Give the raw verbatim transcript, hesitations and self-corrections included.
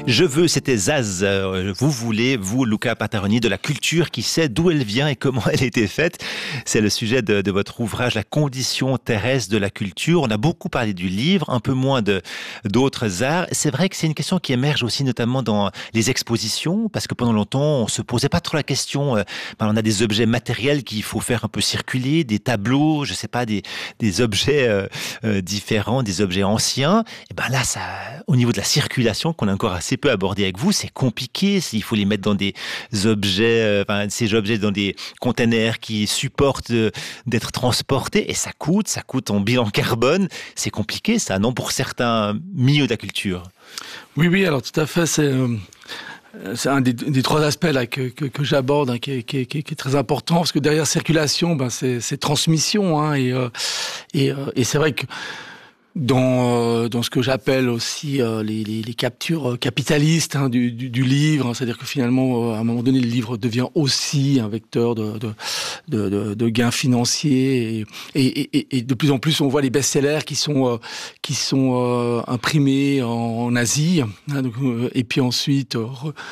Je veux, c'était Zaz. Euh, Vous voulez, vous, Luca Pataroni, de la culture qui sait d'où elle vient et comment elle a été faite. C'est le sujet de, de votre ouvrage, La condition terrestre de la culture. On a beaucoup parlé du livre, un peu moins de d'autres arts. C'est vrai que c'est une question qui émerge aussi notamment dans les expositions, parce que pendant longtemps, on se posait pas trop la question. Euh, ben, on a des objets matériels qu'il faut faire un peu circuler, des tableaux, je sais pas, des, des objets euh, euh, différents, des objets anciens. Et ben là, ça, au niveau de la circulation, qu'on a encore assez peu abordé avec vous, c'est compliqué. Il faut les mettre dans des objets, euh, enfin, ces objets dans des containers qui supportent euh, d'être transportés, et ça coûte, ça coûte en bilan carbone. C'est compliqué, ça, non, pour certains milieux de la culture. Oui, oui, alors tout à fait, c'est... Euh... C'est un des, des trois aspects là que, que, que j'aborde, hein, qui, qui, qui, qui est très important, parce que derrière circulation, ben c'est, c'est transmission, hein, et, euh, et, euh, et c'est vrai que dans, euh, dans ce que j'appelle aussi euh, les, les, les captures capitalistes, hein, du, du, du livre, hein, c'est-à-dire que finalement, euh, à un moment donné, le livre devient aussi un vecteur de, de, de, de, de gains financiers, et, et, et, et de plus en plus, on voit les best-sellers qui sont, euh, qui sont euh, imprimés en, en Asie, hein, donc, euh, et puis ensuite... Euh,